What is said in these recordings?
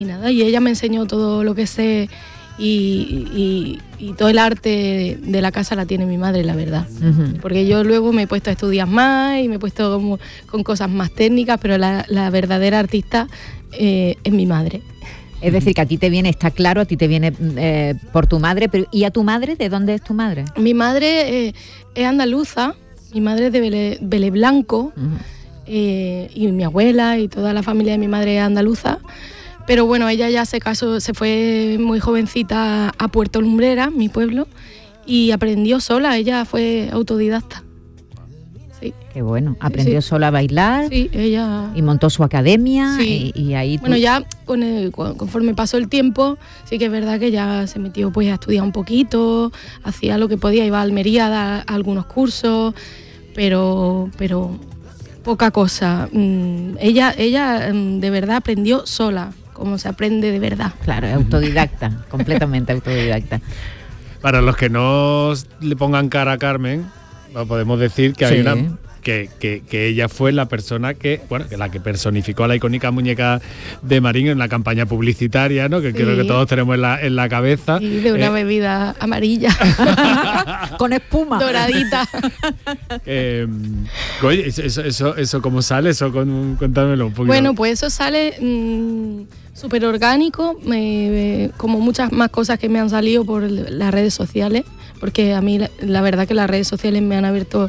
Y nada, y ella me enseñó todo lo que sé y todo el arte de la casa la tiene mi madre, la verdad. Uh-huh. Porque yo luego me he puesto a estudiar más y me he puesto como con cosas más técnicas, pero la verdadera artista es mi madre. Es decir, que a ti te viene, está claro, a ti te viene por tu madre, pero ¿y a tu madre? ¿De dónde es tu madre? Mi madre es andaluza, mi madre es de Vélez Blanco, y mi abuela y toda la familia de mi madre es andaluza. Pero bueno, ella ya se casó, se fue muy jovencita a Puerto Lumbrera, mi pueblo, y aprendió sola, ella fue autodidacta. Sí. Qué bueno, aprendió sola a bailar. Sí, ella... Y montó su academia, sí. y ahí... Bueno, ya conforme pasó el tiempo, sí que es verdad que ya se metió pues a estudiar un poquito, hacía lo que podía, iba a Almería a dar algunos cursos, pero poca cosa. Ella de verdad aprendió sola, como se aprende de verdad. Claro, autodidacta, completamente autodidacta. Para los que no le pongan cara a Carmen, podemos decir que hay una... Que ella fue la persona que la que personificó a la icónica muñeca de Marín en la campaña publicitaria, ¿no? Que creo que todos tenemos en la cabeza. Y de una bebida amarilla. Con espuma. Doradita. Oye, ¿eso cómo sale? Eso cuéntamelo un poquito. Bueno, pues eso sale súper orgánico, como muchas más cosas que me han salido por las redes sociales, porque a mí la verdad que las redes sociales me han abierto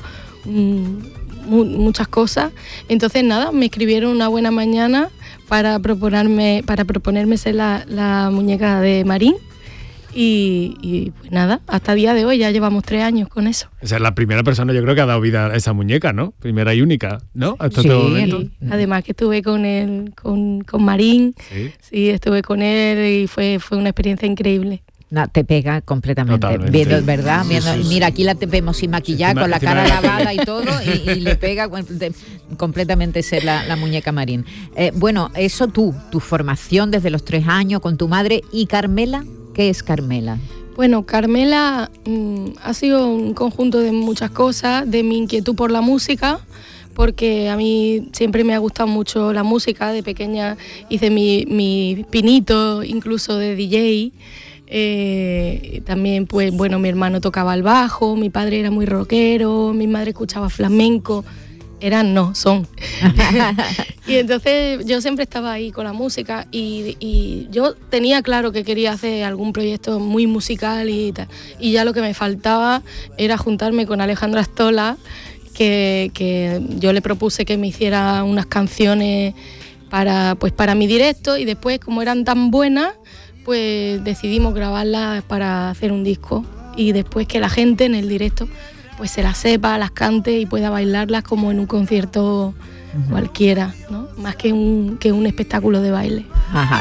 muchas cosas. Entonces nada, me escribieron una buena mañana para proponerme ser la muñeca de Marín y pues nada, hasta el día de hoy ya llevamos 3 años con eso. Esa es la primera persona, yo creo, que ha dado vida a esa muñeca, ¿no? Primera y única, ¿no? Hasta este momento. Además que estuve con él, con Marín, sí, estuve con él y fue una experiencia increíble. No, te pega completamente. Totalmente, viendo, sí. ¿verdad? Viendo, Sí. Mira, aquí la vemos sin maquillar, con la cara lavada y todo, y le pega completamente ser la muñeca Marín. Bueno, eso tu formación desde los 3 años con tu madre. ¿Y Carmela? ¿Qué es Carmela? Bueno, Carmela ha sido un conjunto de muchas cosas, de mi inquietud por la música, porque a mí siempre me ha gustado mucho la música. De pequeña hice mi pinito, incluso de DJ. También pues bueno, mi hermano tocaba el bajo, mi padre era muy rockero, mi madre escuchaba flamenco, son y entonces yo siempre estaba ahí con la música y yo tenía claro que quería hacer algún proyecto muy musical y tal, y ya lo que me faltaba era juntarme con Alejandro Astola, que yo le propuse que me hiciera unas canciones para mi directo, y después, como eran tan buenas, pues decidimos grabarlas para hacer un disco, y después que la gente en el directo pues se las sepa, las cante y pueda bailarlas como en un concierto cualquiera, ¿no? Más que un espectáculo de baile. Ajá.